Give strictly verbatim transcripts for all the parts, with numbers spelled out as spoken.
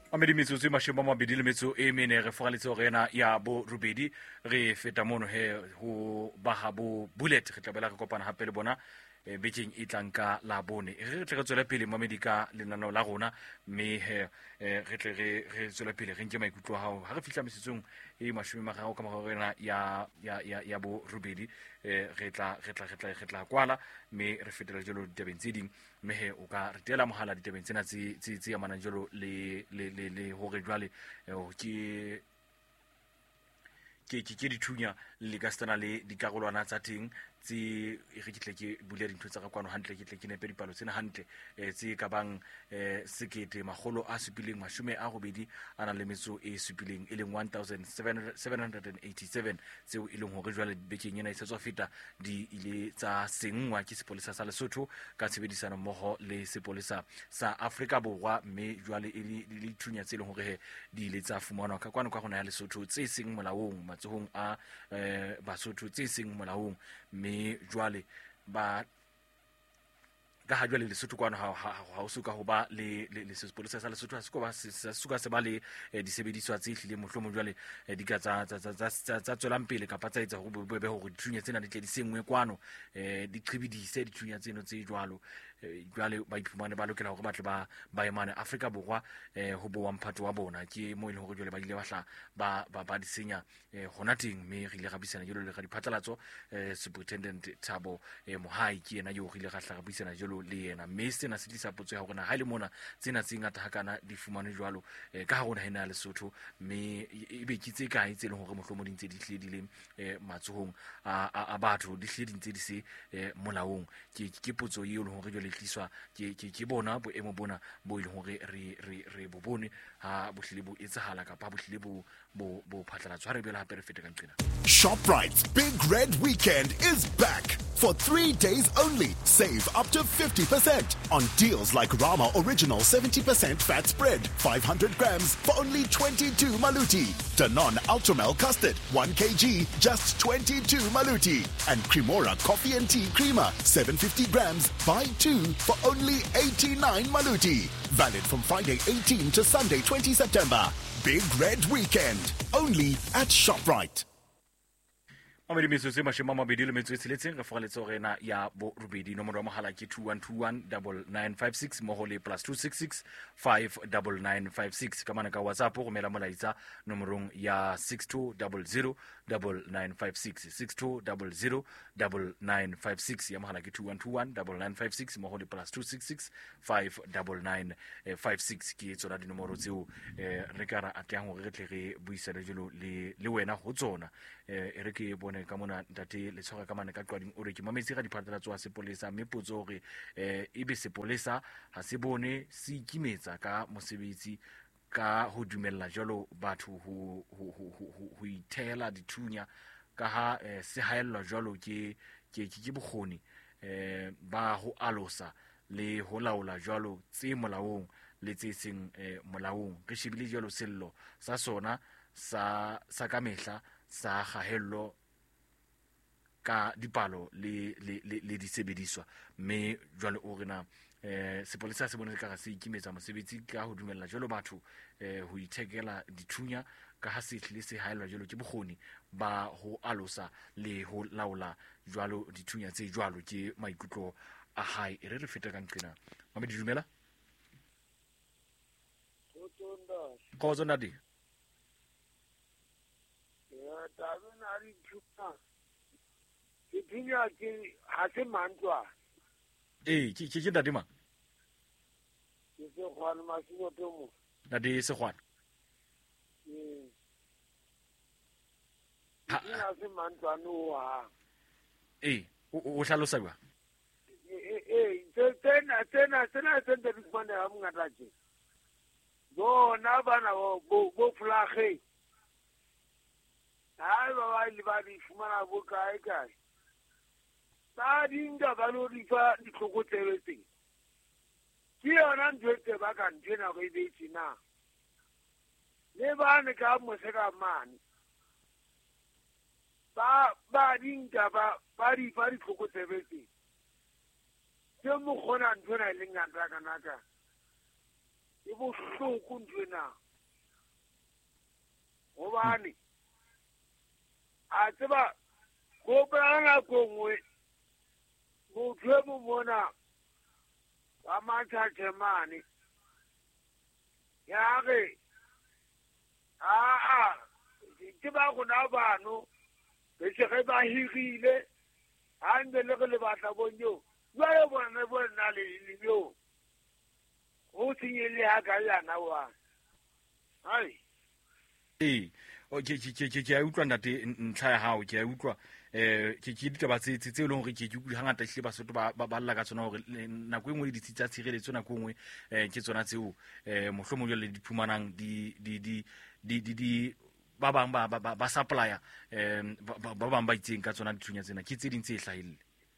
Amedi metsotso e mashome a mabedi le metso e mene re fogaletse go ena ya bo robedi re feta mono he ho baha bo bullet re tlabela re kopana hape le bona e bekeng e tlang ka la bone re tle re tswela pele mamedi ka lenaneo la rona mme he re tle re re tswela pele re nke maikutlo a hao ha re fihla mesetsong e mashome mararo ka mogao rena ya ya ya ya bo robedi re tla re tla re tla re tla kwala mme re fetela jelo ditabeng tse ding mme he o ka re tela mohala ditabeng tsena tse tse tse amanang jelo le le le le hore jwale ke ke ke dithunya le ka stana le dikarolwana tsa teng tse e re kitle ke bule dintho tsa kwano hantle ke tle ke nepe dipalo tsena hantle tse ka bang sekete magolo a supileng mashume a gobedi ana le metso e supileng e leng one thousand seven hundred eighty-seven tseo e leng hore jwale bekeng ena e setswa feta di ile tsa sengwa ke sepolesa sa Lesotho ka tshebedisano mmoho le sepolesa sa Afrika Borwa mme jwale e le dithunya tse leng hore di ile tsa fumanwa ka kwano ka gona ya Lesotho tse seng molaong matsohong a Basotho tse seng molaong mme jwale ba ka ha jwale Lesotho kwana ha ha o suka ho ba le le sepolesa sa Lesotho ha se ko ba se suka se ba le disebediswa tse hlile mohlomo jwale di ka tsa tsa tsa tswelang pele kapa tsa etsa ho bebe hore dithunya tsena di tle di sengwe kwano di qhibidise dithunya tseno tse jwalo jwale ba iphumane ba lokela hore batle ba ba emane Afrika Borwa ho bo wa mphato wa bona ke mo ile hore jwale ba ile bahla ba ba di senya hona teng mme re ile ga bisana jelo le ga diphatlalatso Superintendent Thabo Mohai ke yena yo re ile ga hla ga bisana jelo le yena mme sena se tlisa potso ya hore na ha ile mona tsena tse ngata hakana di fumane jwalo ka ha rona hena Lesotho mme e be kitse kae tse leng hore mohlomo di ntse di hledile matsohong a batho di hledintse di se molaong ke ke potso e le hore jwale tliswa ke ke bona bo emo bona bo ile hore re re re bo bone ha bo hlile bo etsahala kapa bo hlile bo bo bo phatlalatswa re bela hape re fete ka nqena. ShopRite's Big Red Weekend is back. For three days only, save up to fifty percent on deals like Rama Original seventy percent fat spread, five hundred grams for only twenty-two maluti. Danone Ultramel Custard, one kilogram, just twenty-two maluti. And Cremora Coffee and Tea Creamer, seven hundred fifty grams, buy two for only eighty-nine maluti. Valid from Friday eighteenth to Sunday twentieth September. Big Red Weekend, only at ShopRite. Amedi metsotso e mashome a mabedi le metso e tsheletseng re fogaletse gore ena ya bo robedi nomoro ya mogala ke two one two one nine nine five six mmogo le plus two six six five nine nine five six ka mana ka WhatsApp go mela molaetsa nomorong ya six two zero zero nine nine five six six two zero zero nine nine five six ya mogala ke two one two one nine nine five six mmogo le plus two six six five nine nine five six ke tsona dinomoro tseo re ka ra atlang gore re tle re buisane jelo le le wena go tsona e re ke bone ka mona ntate le tshoga ka mane ka qwading o re ke mametsi ga diphatlalatso a sepolesa mme potso gore e be sepolesa ha se bone se ikimetsa ka mosebetsi ka ho dumella jalo batho ho ho ho ithela dithunya ka ha se haellwa jalo ke ke ke bokgoni ba ho alosa le ho laola jalo tse molaong le tse seng molaong re shebile jalo sello sa sona sa sa ka mehla sa gahello ka dipalo le le le disebediswa mme jwale o rena eh sepolesa se bone ka ga se ikimetsa mosebetsi ka ho dumella jalo batho eh ho ithekela dithunya ka ha se tlile se haelwa jalo ke bokgoni ba ho alosa le ho laola jwalo dithunya tse jwalo ke maikutlo a hae e re re feta ka nqena ma me di dumela go tsona di ya tabena ri thupa Dinya ke ha se mantwa eh ke ke ntate mang ke se gwana masimo tomo ntate se gwana eh ha se mantwa no ha eh o hlalosa ba eh eh tsena tsena tsena tsena di fane ha mongata tse bona bana bo bo flage ha ba ba li ba di fumana bo kae kae ba dinga ba lo di fa di tlhokotsebe teng ke yona ntse ba ka ntena go e beitse na le ba ne ka mo se ka mane ba ba dinga ba ba di fa di tlhokotsebe teng ke mo gona ntona le ngata kana ka e bo bohloko ntwena gobane a tseba go pela nako nngwe motho e mo bona wa mathathe mane ya ge a ke ba gona bano be se ge ba hirile a ntse le ge le batla bonyo jwale bona bona le lebyo go tsenyele ya ka yana wa ai ee o ke ke ke ke a utlwa ntate ntlha ya hao ke a utlwa eh ke ke ditaba tse tse leng gore ke ke hangata hle ba sotho ba ba lla ka tsona gore nako engwe di tsitsa tshireletso nako engwe eh ke tsona tseo eh mohlomong le di phumanang di di di di di di ba bang ba ba ba supplier eh ba bang ba itseng ka tsona dithunya tsena ke tse ding tse hlahile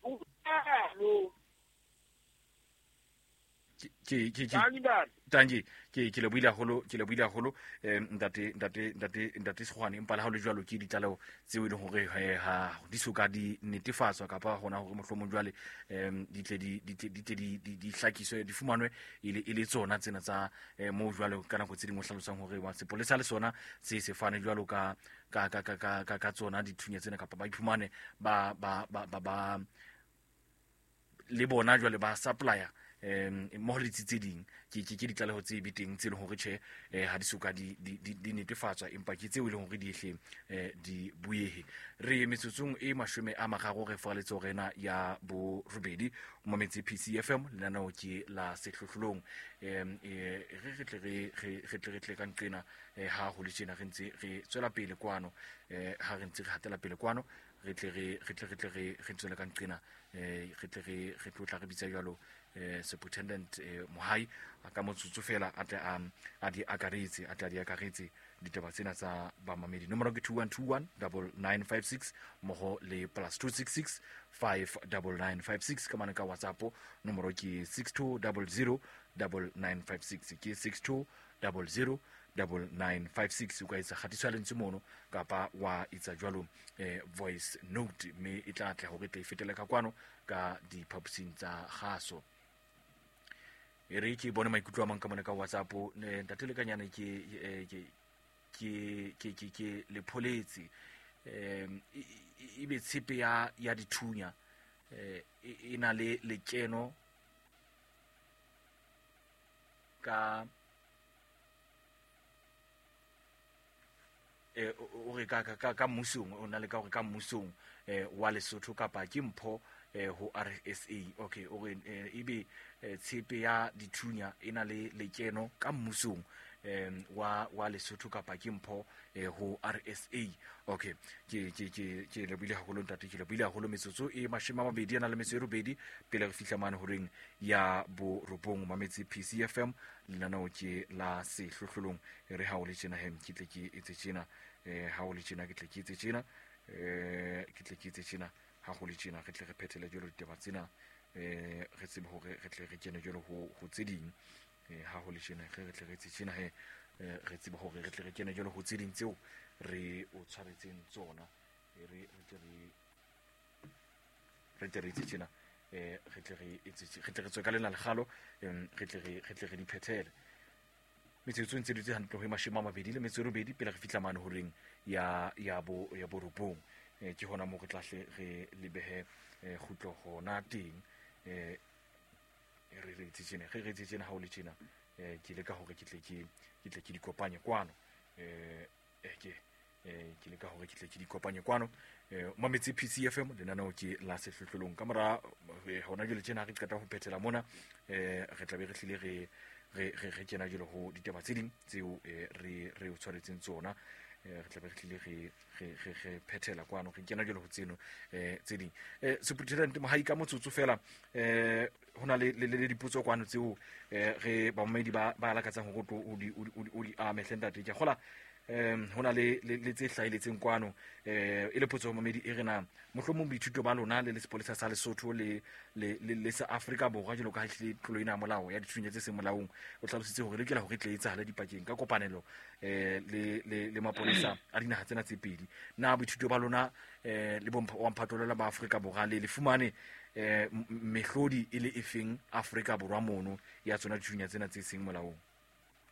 ke ke ke tanje ke ke le buile holo ke le buile holo ntate ntate ntate ntate segwane empa le ha le jwalo ke ditlaleho tseo ile hore ha di soka di netefatswa kapa hona hore mohlomong jwale di tle di di di di di hlakiswe di fumanwe ile ile tsona tsena tsa mo jwalo kana go tse dingwe hlalosang hore wa sepolesa le sona se se fane jwalo ka ka ka ka ka ka tsona dithunya tsena kapa ba iphumane ba ba ba ba le bona jwale ba supplier um mo le tse ding ke ke ke ditlaleho tse biteng tse le hore che ha di soka di di di netefatswa empa ke tse o le hore di ehle di buyehe re metsotsong e mashome a magago re faletse rena ya bo robedi mo metsi P C F M le nana o ke la sehlohlolong em e re re re re re re ka nqena ha ho le tsena re ntse re tswela pele kwano eh ha re ntse re hatela pele kwano re tle re re tle re tle re re tswela ka nqena eh re tle re re tlotla re bitsa jalo eh superintendent eh, Mohai a ka motsotso fela a a a di akaretsi a di akaretsi ditaba tsena tsa ba mamedi nomoro ke two one two one nine nine five six moho le plus two six six five nine nine five six ka mana ka WhatsApp nomoro ke six two zero zero nine nine five six ke six two zero zero nine nine five six o ka itsa khatiswa lentse mono kapa wa itsa jwalo eh voice note me e tla tla hore tle fetele ka kwano ka di phaposing tsa gaso e re ke bone maikutlo a mang ka mona ka WhatsApp ne ntatele kanyana ke ke ke ke ke ke le pholetsi em e be tshepe ya ya dithunya eh ina le lekeno ka eh o re ka ka ka mmusong o na le ka gore ka mmusong eh wa Lesotho kapa ke mpho eh ho R S A okay o re e be tshepe ya dithunya ina le lekeno ka mmusong em wa wa Lesotho kapa ke mpho eh ho R S A okay ke ke ke ke le bile haholo ntate ke le bile haholo metsotso e mashima mabedi ana le metso e robedi pele re fihla mane horeng ya bo robong mametsi P C F M lena o ke la se hlohlolong re ha o le tsena hem ke tle ke etse tsena eh ha o le tsena ke tle ke etse tsena eh ke tle ke etse tsena ha go le tsena re tle re phethele jolo ditaba tsena eh re tsebe hore re tle re kene jolo ho ho tseding eh ha go le tsena re re tle re etse tsena he re tsebe hore re tle re kene jolo ho tseding tseo re o tshwaretseng tsona re re tle re re tle re etse tsena eh re tle re etse re tle re tswe ka lena le galo re tle re re tle re di phethele metsotso ntse di tse hantle ho mashima mabedi le metso robedi pele re fitla mane horeng ya ya bo ya bo robong eh ke hona mo re tlahle re lebehe khutlo gona teng eh re re tsitsene re re tsitsene ha o le tsena eh ke le ka hore ke tle ke ke tle ke di kopanye kwano eh ke eh ke le ka hore ke tle ke di kopanye kwano eh mametsi P C F M le nana o ke la sehlohlolong ka mora hona jole tsena re qeta ho phethela mona eh re tla be re hlile re re re re kena jole ho ditaba tse ding tseo re re o tshwaretseng tsona re tla be re tlile re re re phethela kwano re kena jole ho tseno eh tse ding eh superintendent Mohai ka motsotso fela eh hona le le dipotso kwano tseo eh re ba mmedi ba ba lakatsang go go di o di a mehlenda te ke gola em hona le le tse hlailetseng kwano eh e le potso mmedi e rena mohlomong boithuto ba lona le le sepolesa sa Lesotho le le le sa Africa borwa jelo ka hlile tlolo ina molao ya dithunya tse se molaong o tlhalositse hore le kela hore tle etsa hala dipakeng ka kopanelo eh le le le mapolisa a dinaga tsena tse pedi na boithuto ba lona eh le bompha wa mphatolola ba Africa borwa le le fumane eh mehlodi ile efeng Africa borwa mono ya tsona dithunya tsena tse seng molaong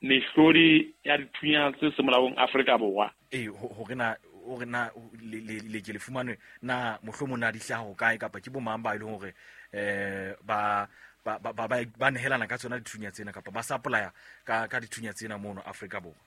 mehlodi ya dithunya tse se molaong Afrika Borwa e ho rena o rena le le ke le fumanwe na mohlomona di hlaho kae kapa ke bo mang ba ile hore eh ba ba ba ba nehelana ka tsona dithunya tsena kapa ba supply ka ka dithunya tsena mono Afrika Borwa.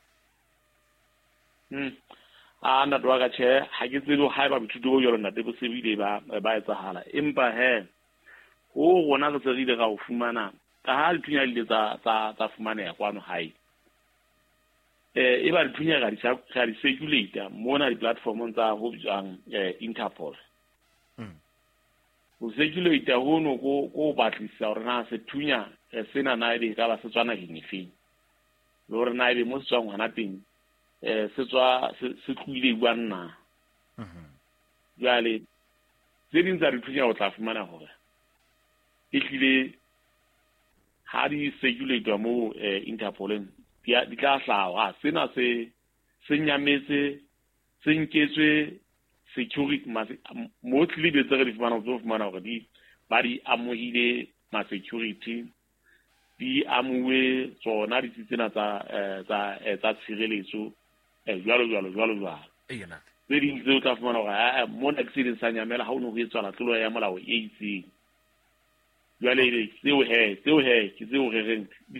mm a na dwa ka che ha ke tselo ha ba bithuto yo rona te bo sebile ba ba etsahala empa he ho rona re tserile ga o fumana ka ha dithunya le tsa tsa tsa fumana ya kwano hai eh e ba dithunya ga di sa ga di circulate mona di platform tsa ho bjang Interpol mm o circulate ho no go go batlisa hore na se thunya sena na ile ka ba se tswana hinefi lo re na ile mo tswa ngwana teng eh se tswa se tlile bana mhm jale se din tsa dithunya o tla fumana hore e tlile ha di circulate mo Interpol dia di tla hlawa sena se se nyametse se nketswe security mostly the tsere di fumana go fumana hore di ba di amohile ma security di amuwe tsona di tsena tsa tsa tsa tshireletso e jwalo jwalo jwalo jwalo e yena le di ntse o tla fumana hore a mo accident sa nyamela ha o no go etswa la tlolo ya molao e itseng jwale ile seo he seo he ke seo re reng di